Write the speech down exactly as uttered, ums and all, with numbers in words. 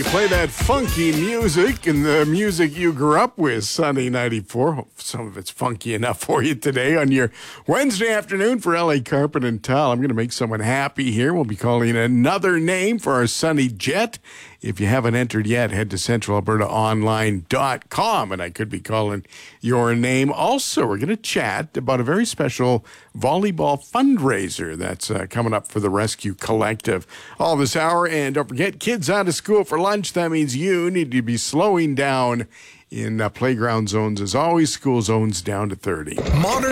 we play that funky music and the music you grew up with, Sunny ninety-four. Hope some of it's funky enough for you today on your Wednesday afternoon for L A Carpet and Towel. I'm going to make someone happy here. We'll be calling another name for our Sunny Jet. If you haven't entered yet, head to central alberta online dot com, and I could be calling your name. Also, we're going to chat about a very special volleyball fundraiser that's uh, coming up for the Rescue Collective all this hour. And don't forget, kids out of school for lunch. That means you need to be slowing down in uh, playground zones. As always, school zones down to thirty. Modern